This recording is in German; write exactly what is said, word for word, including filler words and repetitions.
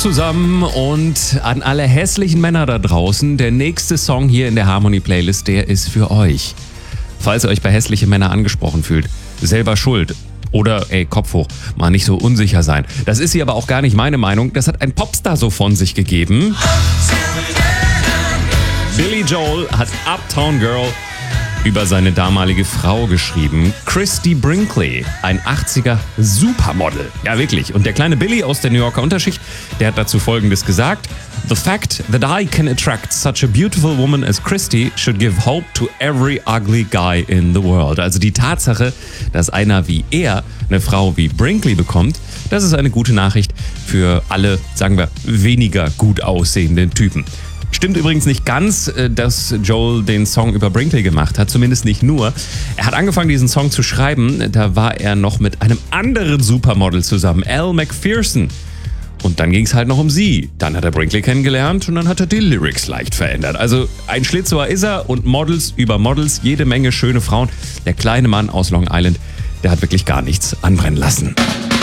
zusammen und an alle hässlichen Männer da draußen. Der nächste Song hier in der Harmony-Playlist, der ist für euch. Falls ihr euch bei hässliche Männer angesprochen fühlt, selber schuld. Oder, ey, Kopf hoch, mal nicht so unsicher sein. Das ist hier aber auch gar nicht meine Meinung. Das hat ein Popstar so von sich gegeben. Billy Joel hat Uptown Girl über seine damalige Frau geschrieben. Christy Brinkley, ein achtziger Supermodel. Ja, wirklich. Und der kleine Billy aus der New Yorker Unterschicht, der hat dazu Folgendes gesagt. The fact that I can attract such a beautiful woman as Christy should give hope to every ugly guy in the world. Also die Tatsache, dass einer wie er eine Frau wie Brinkley bekommt, das ist eine gute Nachricht für alle, sagen wir, weniger gut aussehenden Typen. Stimmt übrigens nicht ganz, dass Joel den Song über Brinkley gemacht hat, zumindest nicht nur. Er hat angefangen, diesen Song zu schreiben, da war er noch mit einem anderen Supermodel zusammen, Elle Macpherson. Und dann ging es halt noch um sie. Dann hat er Brinkley kennengelernt und dann hat er die Lyrics leicht verändert. Also ein Schlitzohr ist er und Models über Models, jede Menge schöne Frauen. Der kleine Mann aus Long Island, der hat wirklich gar nichts anbrennen lassen.